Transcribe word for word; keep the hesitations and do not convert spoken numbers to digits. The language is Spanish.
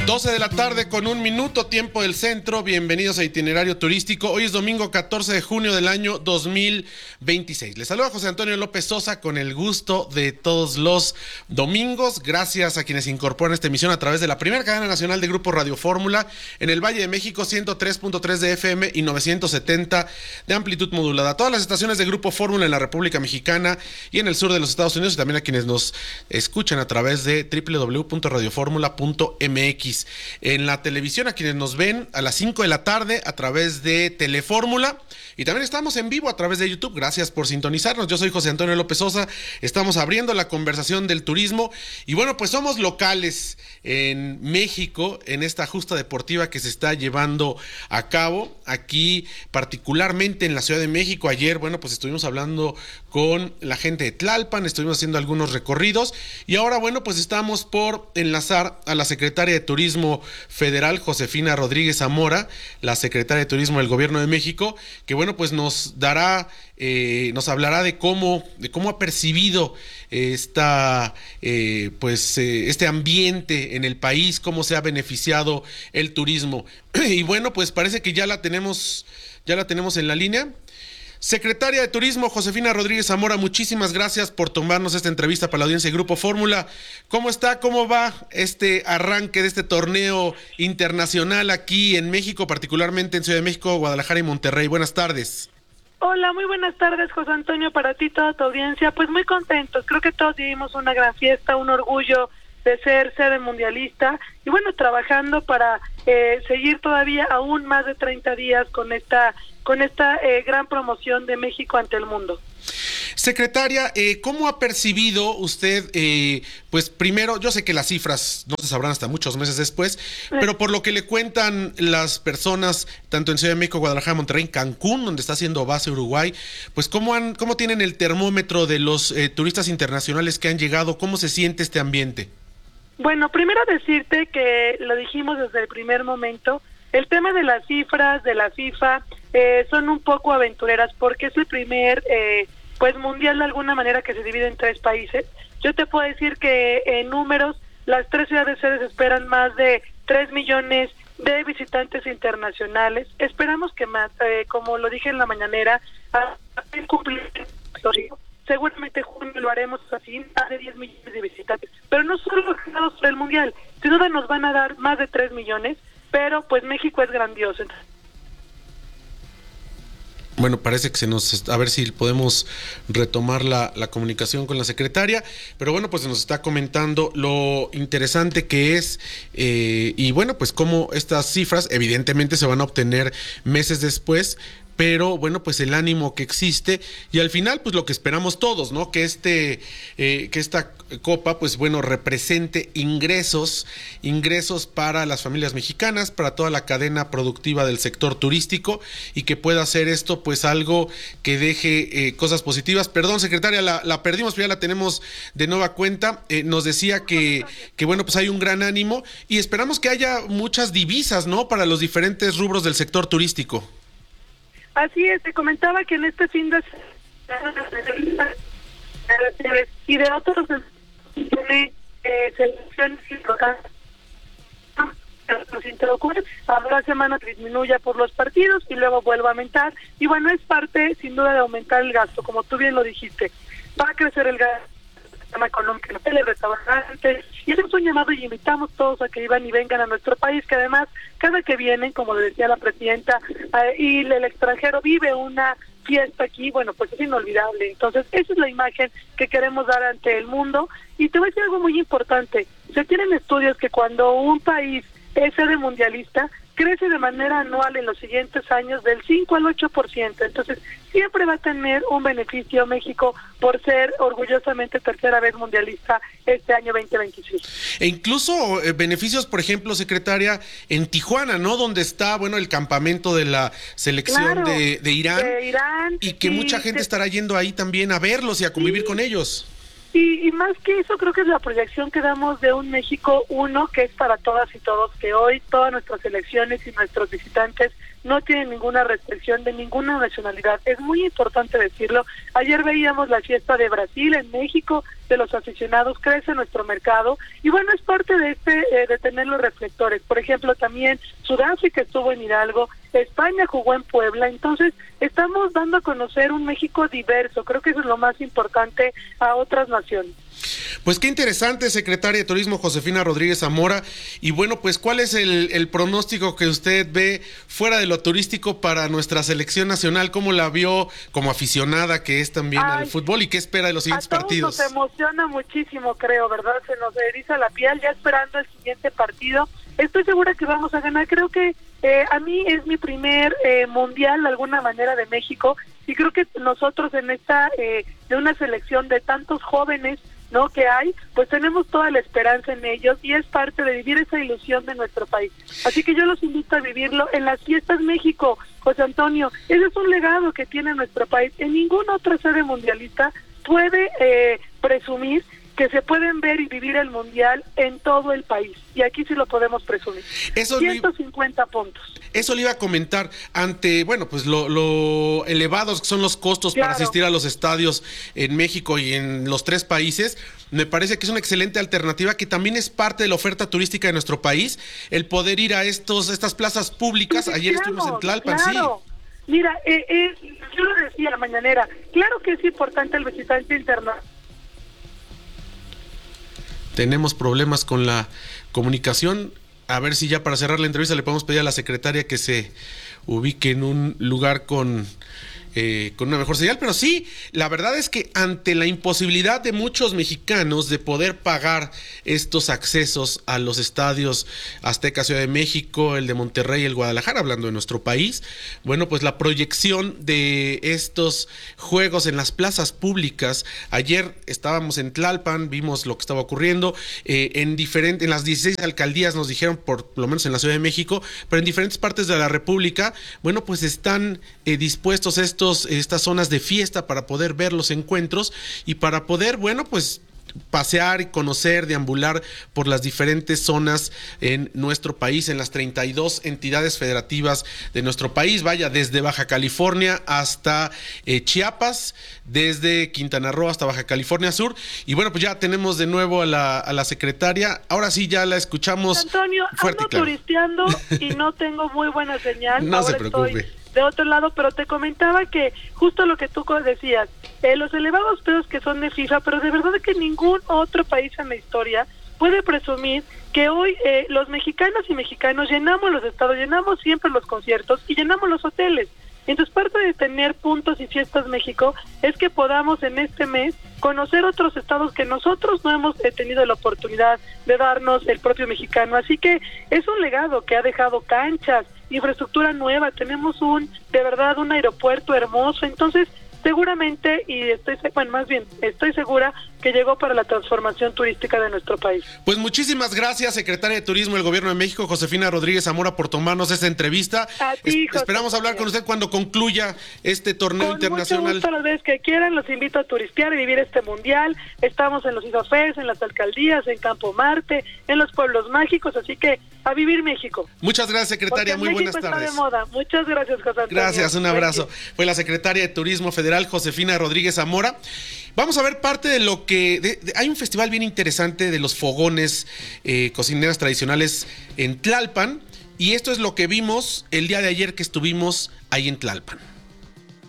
doce de la tarde con un minuto, tiempo del centro. Bienvenidos a Itinerario Turístico. Hoy es domingo catorce de junio del año dos mil veintiséis. Les saluda José Antonio López Sosa con el gusto de todos los domingos. Gracias a quienes incorporan esta emisión a través de la primera cadena nacional de Grupo Radio Fórmula en el Valle de México, ciento tres punto tres de F M y novecientos setenta de amplitud modulada. Todas las estaciones de Grupo Fórmula en la República Mexicana y en el sur de los Estados Unidos, y también a quienes nos escuchan a través de doble u doble u doble u punto radio fórmula punto m x. En la televisión, a quienes nos ven a las cinco de la tarde a través de Telefórmula, y también estamos en vivo a través de YouTube. Gracias por sintonizarnos. Yo soy José Antonio López Sosa. Estamos abriendo la conversación del turismo y bueno, pues somos locales en México en esta justa deportiva que se está llevando a cabo aquí, particularmente en la Ciudad de México. Ayer, bueno, pues estuvimos hablando con la gente de Tlalpan, estuvimos haciendo algunos recorridos y ahora, bueno, pues estamos por enlazar a la secretaria de Turismo Federal, Josefina Rodríguez Zamora, la secretaria de Turismo del Gobierno de México, que bueno, pues nos dará, eh, nos hablará de cómo, de cómo ha percibido esta, eh, pues, eh, este ambiente en el país, cómo se ha beneficiado el turismo. Y bueno, pues parece que ya la tenemos, ya la tenemos en la línea. Secretaria de Turismo, Josefina Rodríguez Zamora, muchísimas gracias por tomarnos esta entrevista para la audiencia de Grupo Fórmula. ¿Cómo está? ¿Cómo va este arranque de este torneo internacional aquí en México, particularmente en Ciudad de México, Guadalajara y Monterrey? Buenas tardes. Hola, muy buenas tardes, José Antonio, para ti, toda tu audiencia. Pues muy contentos, creo que todos vivimos una gran fiesta, un orgullo de ser sede mundialista y bueno, trabajando para eh, seguir todavía aún más de treinta días con esta con esta eh, gran promoción de México ante el mundo. Secretaria, eh, ¿cómo ha percibido usted, eh, pues primero, yo sé que las cifras no se sabrán hasta muchos meses después, sí, pero por lo que le cuentan las personas, tanto en Ciudad de México, Guadalajara, Monterrey, Cancún, donde está haciendo base Uruguay, pues cómo han, cómo tienen el termómetro de los eh, turistas internacionales que han llegado, cómo se siente este ambiente? Bueno, primero decirte que lo dijimos desde el primer momento, el tema de las cifras de la FIFA eh, son un poco aventureras porque es el primer eh, pues mundial de alguna manera que se divide en tres países. Yo te puedo decir que en números las tres ciudades sedes esperan más de tres millones de visitantes internacionales. Esperamos que más, eh, como lo dije en la mañanera, a cumplir seguramente junio lo haremos así, más de diez millones de visitantes, pero no solo ganados por el mundial, sin duda nos van a dar más de tres millones, pero pues México es grandioso. Bueno, parece que se nos, a ver si podemos retomar la, la comunicación con la secretaria, pero bueno, pues se nos está comentando lo interesante que es, eh, y bueno, pues cómo estas cifras evidentemente se van a obtener meses después, pero bueno, pues el ánimo que existe y al final pues lo que esperamos todos, ¿no? Que este eh, que esta copa pues bueno represente ingresos, ingresos para las familias mexicanas, para toda la cadena productiva del sector turístico y que pueda hacer esto pues algo que deje eh, cosas positivas. Perdón, secretaria, la, la perdimos, pero ya la tenemos de nueva cuenta. Eh, nos decía que, que bueno, pues hay un gran ánimo y esperamos que haya muchas divisas, ¿no? Para los diferentes rubros del sector turístico. Así es, te comentaba que en este fin de semana y de otros eh, selecciones habrá semana disminuya por los partidos y luego vuelva a aumentar y bueno, es parte sin duda de aumentar el gasto, como tú bien lo dijiste, va a crecer el gasto económico en hoteles, restaurantes, y eso es un llamado y invitamos todos a que iban y vengan a nuestro país, que además cada que vienen, como le decía la presidenta, eh, y el extranjero vive una fiesta aquí, bueno, pues es inolvidable. Entonces esa es la imagen que queremos dar ante el mundo y te voy a decir algo muy importante, se tienen estudios que cuando un país es sede mundialista, crece de manera anual en los siguientes años del cinco al ocho por ciento. Entonces, siempre va a tener un beneficio México por ser orgullosamente tercera vez mundialista este año veinte veintiséis. E incluso eh, beneficios, por ejemplo, secretaria, en Tijuana, ¿no? Donde está, bueno, el campamento de la selección claro, de, de Irán. De Irán. Y que y mucha gente de... estará yendo ahí también a verlos y a convivir sí. con ellos. Y, y más que eso, creo que es la proyección que damos de un México uno, que es para todas y todos, que hoy todas nuestras elecciones y nuestros visitantes no tienen ninguna restricción de ninguna nacionalidad. Es muy importante decirlo. Ayer veíamos la fiesta de Brasil en México, de los aficionados, crece nuestro mercado y bueno, es parte de este eh, de tener los reflectores. Por ejemplo, también Sudáfrica estuvo en Hidalgo, España jugó en Puebla, entonces estamos dando a conocer un México diverso, creo que eso es lo más importante a otras naciones. Pues qué interesante, secretaria de Turismo Josefina Rodríguez Zamora. Y bueno, pues ¿cuál es el, el pronóstico que usted ve fuera de lo turístico para nuestra selección nacional? ¿Cómo la vio como aficionada que es también Ay, al fútbol y qué espera de los siguientes a todos partidos? Nos emociona muchísimo, creo, ¿verdad? Se nos eriza la piel ya esperando el siguiente partido. Estoy segura que vamos a ganar. Creo que eh, a mí es mi primer eh, mundial de alguna manera de México y creo que nosotros en esta eh, de una selección de tantos jóvenes, ¿no?, que hay, pues tenemos toda la esperanza en ellos y es parte de vivir esa ilusión de nuestro país. Así que yo los invito a vivirlo en las Fiestas México, José Antonio. Ese es un legado que tiene nuestro país. En ninguna otra sede mundialista puede eh, presumir que se pueden ver y vivir el mundial en todo el país. Y aquí sí lo podemos presumir. Eso ciento cincuenta puntos. Eso le iba a comentar ante, bueno, pues lo, lo elevados que son los costos claro. para asistir a los estadios en México y en los tres países. Me parece que es una excelente alternativa que también es parte de la oferta turística de nuestro país, el poder ir a estos estas plazas públicas. Sí, Ayer claro, estuvimos en Tlalpan, claro. sí. Mira, eh, eh, yo lo decía la mañanera, claro que es importante el visitante internacional. Tenemos problemas con la comunicación. A ver si ya para cerrar la entrevista le podemos pedir a la secretaria que se ubique en un lugar con... Eh, con una mejor señal, pero sí, la verdad es que ante la imposibilidad de muchos mexicanos de poder pagar estos accesos a los estadios Azteca, Ciudad de México, el de Monterrey, el Guadalajara, hablando de nuestro país, bueno, pues la proyección de estos juegos en las plazas públicas, ayer estábamos en Tlalpan, vimos lo que estaba ocurriendo, eh, en diferentes, en las dieciséis alcaldías nos dijeron, por, por lo menos en la Ciudad de México, pero en diferentes partes de la República, bueno, pues están eh, dispuestos estos estas zonas de fiesta para poder ver los encuentros y para poder, bueno, pues pasear y conocer, deambular por las diferentes zonas en nuestro país, en las treinta y dos entidades federativas de nuestro país, vaya, desde Baja California hasta eh, Chiapas, desde Quintana Roo hasta Baja California Sur, y bueno, pues ya tenemos de nuevo a la, a la secretaria, ahora sí ya la escuchamos. Antonio, fuerte, ando claro. turisteando y no tengo muy buena señal. No ahora se preocupe. Estoy de otro lado, pero te comentaba que justo lo que tú decías, eh, los elevados precios que son de FIFA, pero de verdad que ningún otro país en la historia puede presumir que hoy eh, los mexicanos y mexicanos llenamos los estados, llenamos siempre los conciertos y llenamos los hoteles. Entonces, parte de tener puntos y fiestas México es que podamos en este mes conocer otros estados que nosotros no hemos eh, tenido la oportunidad de darnos el propio mexicano. Así que es un legado que ha dejado canchas, infraestructura nueva, tenemos un, de verdad, un aeropuerto hermoso. Entonces, seguramente, y estoy, bueno, más bien, estoy segura que llegó para la transformación turística de nuestro país. Pues muchísimas gracias, secretaria de Turismo del Gobierno de México, Josefina Rodríguez Zamora, por tomarnos esta entrevista. A ti, es, esperamos hablar con usted cuando concluya este torneo con internacional. Mucho gusto, las veces que quieran, los invito a turistear y vivir este mundial. Estamos en los ISAFES, en las alcaldías, en Campo Marte, en los pueblos mágicos, así que a vivir México. Muchas gracias, secretaria, muy México buenas tardes. Está de moda. Muchas gracias, José Antonio. Gracias, un abrazo. Fue la secretaria de Turismo Federal, Josefina Rodríguez Zamora. Vamos a ver parte de lo que... De, de, hay un festival bien interesante de los fogones eh, cocineras tradicionales en Tlalpan, y esto es lo que vimos el día de ayer que estuvimos ahí en Tlalpan.